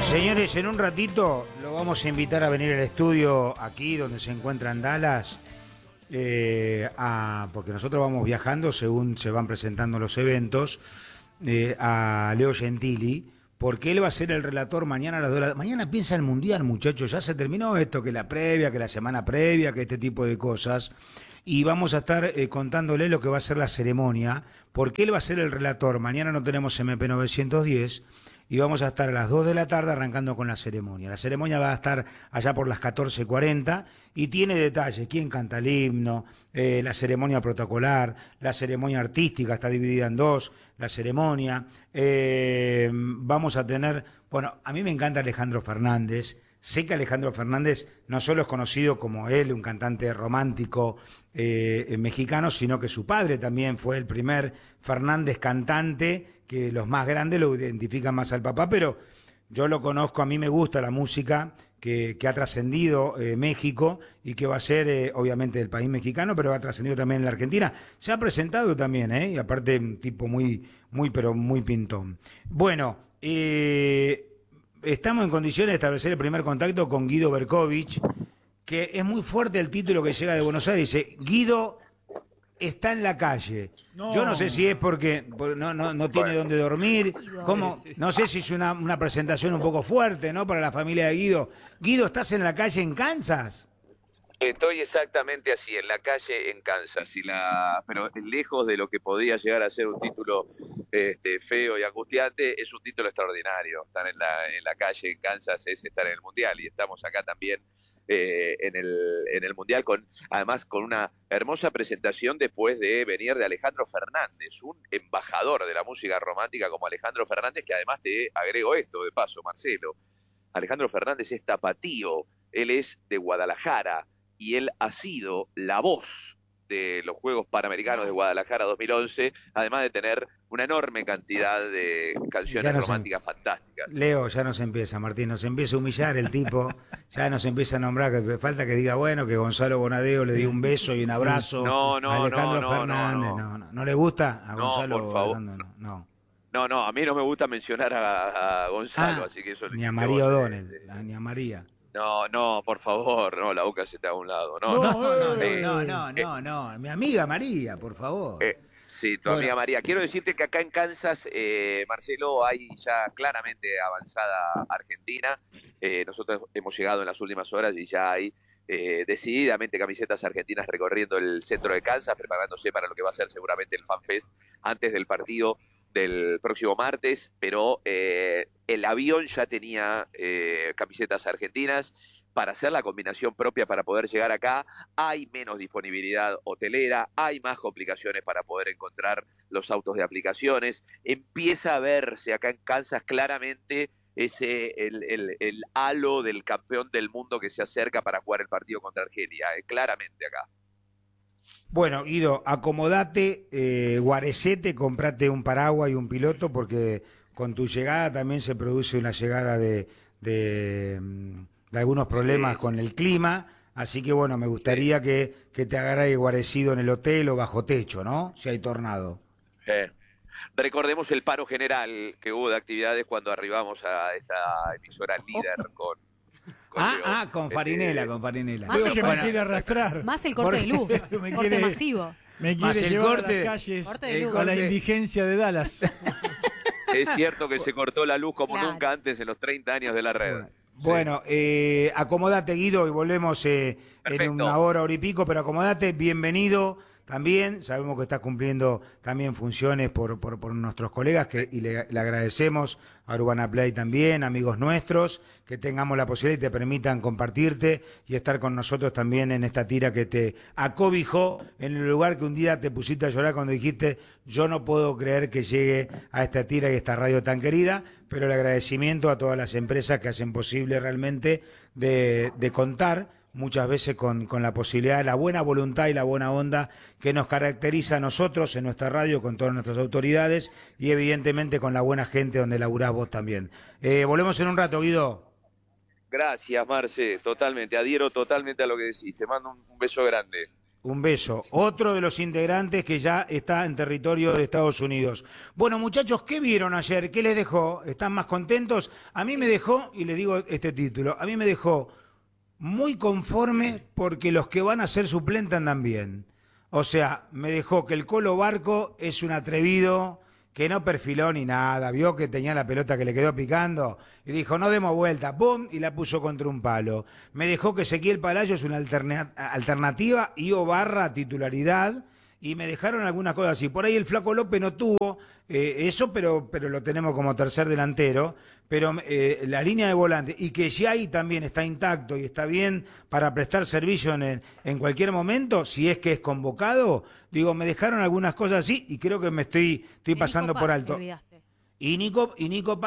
Señores, en un ratito lo vamos a invitar a venir al estudio aquí donde se encuentra en Dallas, porque nosotros vamos viajando según se van presentando los eventos, a Leo Gentili, porque él va a ser el relator mañana a las 2 de la... Mañana piensa el Mundial, muchachos, ya se terminó esto, que la previa, que la semana previa, que este tipo de cosas, y vamos a estar contándole lo que va a ser la ceremonia, porque él va a ser el relator. Mañana no tenemos MP 910, y vamos a estar a las 2 de la tarde arrancando con la ceremonia. La ceremonia va a estar allá por las 14:40 y tiene detalles: quién canta el himno, la ceremonia protocolar, la ceremonia artística, está dividida en dos, la ceremonia. Vamos a tener, bueno, a mí me encanta Alejandro Fernández. Sé que Alejandro Fernández no solo es conocido como él, un cantante romántico mexicano, sino que su padre también fue el primer Fernández cantante, que los más grandes lo identifican más al papá, pero yo lo conozco, a mí me gusta la música que ha trascendido México y que va a ser obviamente del país mexicano, pero ha trascendido también en la Argentina. Se ha presentado también, y aparte un tipo pero muy pintón. Bueno, estamos en condiciones de establecer el primer contacto con Guido Berkovich, que es muy fuerte el título que llega de Buenos Aires. Dice: Guido está en la calle. No. Yo no sé si es porque no tiene dónde dormir. ¿Cómo? No sé si es una presentación un poco fuerte, ¿no? Para la familia de Guido. Guido, ¿estás en la calle en Kansas? Estoy exactamente así, en la calle en Kansas, pero lejos de lo que podía llegar a ser un título feo y angustiante, es un título extraordinario. Estar en la calle en Kansas es estar en el Mundial, y estamos acá también en el Mundial, además con una hermosa presentación después de venir de Alejandro Fernández, un embajador de la música romántica como Alejandro Fernández, que además te agrego esto de paso, Marcelo. Alejandro Fernández es tapatío, él es de Guadalajara, y él ha sido la voz de los Juegos Panamericanos de Guadalajara 2011, además de tener una enorme cantidad de canciones románticas fantásticas. Leo, ya nos empieza, Martín, nos empieza a humillar el tipo, ya nos empieza a nombrar, que falta que diga, bueno, que Gonzalo Bonadeo le dio un beso y un abrazo a Alejandro Fernández. No le gusta a Gonzalo? Por favor. No, a mí no me gusta mencionar a Gonzalo, así que eso... Ni a María O'Donnell, ni a María. No, por favor, no, la boca se está a un lado. No, mi amiga María, por favor. Sí, tu amiga María. Quiero decirte que acá en Kansas, Marcelo, hay ya claramente avanzada Argentina. Nosotros hemos llegado en las últimas horas y ya hay decididamente camisetas argentinas recorriendo el centro de Kansas, preparándose para lo que va a ser seguramente el Fan Fest antes del partido del próximo martes, pero el avión ya tenía camisetas argentinas para hacer la combinación propia para poder llegar acá. Hay menos disponibilidad hotelera, hay más complicaciones para poder encontrar los autos de aplicaciones. Empieza a verse acá en Kansas claramente el halo del campeón del mundo que se acerca para jugar el partido contra Argelia, claramente acá. Bueno, Guido, acomodate, guarecete, comprate un paraguas y un piloto, porque con tu llegada también se produce una llegada de algunos problemas con el clima, así que bueno, me gustaría que te agarre guarecido en el hotel o bajo techo, ¿no? Si hay tornado. Recordemos el paro general que hubo de actividades cuando arribamos a esta emisora líder con con Farinela, con Farinela. Más que me quiere arrastrar. Más el corte de luz, corte masivo. Me quiere llevar a las calles con la indigencia de Dallas. Es cierto que se cortó la luz como nunca antes en los 30 años de la red. Bueno, acomodate, Guido, y volvemos en una hora y pico, pero acomodate, bienvenido también. Sabemos que estás cumpliendo también funciones por nuestros colegas, y le agradecemos a Urbana Play también, amigos nuestros, que tengamos la posibilidad y te permitan compartirte y estar con nosotros también en esta tira que te acobijó en el lugar que un día te pusiste a llorar cuando dijiste: yo no puedo creer que llegue a esta tira y esta radio tan querida. Pero el agradecimiento a todas las empresas que hacen posible realmente de contar muchas veces con la posibilidad, la buena voluntad y la buena onda que nos caracteriza a nosotros en nuestra radio, con todas nuestras autoridades y evidentemente con la buena gente donde laburás vos también. Volvemos en un rato, Guido. Gracias, Marce, totalmente, adhiero totalmente a lo que decís. Te mando un beso grande. Un beso. Otro de los integrantes que ya está en territorio de Estados Unidos. Bueno, muchachos, ¿qué vieron ayer? ¿Qué les dejó? ¿Están más contentos? A mí me dejó, y les digo este título, a mí me dejó muy conforme porque los que van a ser suplentes andan bien. O sea, me dejó que el Colo Barco es un atrevido que no perfiló ni nada, vio que tenía la pelota que le quedó picando y dijo, no demos vuelta, ¡pum! Y la puso contra un palo. Me dejó que Ezequiel Palacio es una alternativa y Barra titularidad, y me dejaron algunas cosas así. Por ahí el Flaco López no tuvo eso, pero lo tenemos como tercer delantero. Pero la línea de volante, y que Giai también está intacto y está bien para prestar servicio en cualquier momento, si es que es convocado, digo, me dejaron algunas cosas así y creo que me estoy pasando por alto. Y Nico